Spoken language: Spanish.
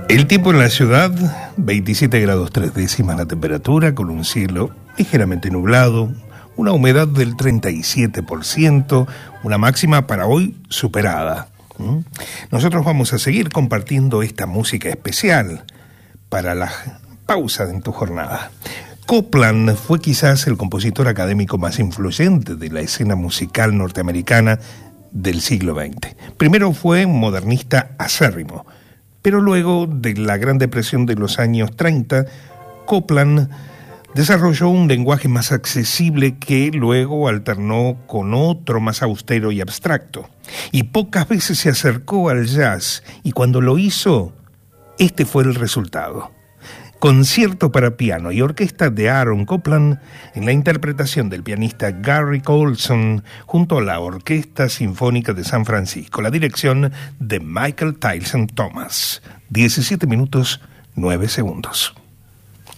El tiempo en la ciudad, 27 grados 3 décimas la temperatura, con un cielo ligeramente nublado, una humedad del 37%, una máxima para hoy superada. Nosotros vamos a seguir compartiendo esta música especial para la pausa en tu jornada. Copland fue quizás el compositor académico más influyente de la escena musical norteamericana del siglo XX. Primero fue un modernista acérrimo, pero luego de la Gran Depresión de los años 30, Copland desarrolló un lenguaje más accesible que luego alternó con otro más austero y abstracto. Y pocas veces se acercó al jazz, y cuando lo hizo, este fue el resultado. Concierto para piano y orquesta de Aaron Copland en la interpretación del pianista Gary Colson junto a la Orquesta Sinfónica de San Francisco, la dirección de Michael Tyson Thomas. 17 minutos 9 segundos.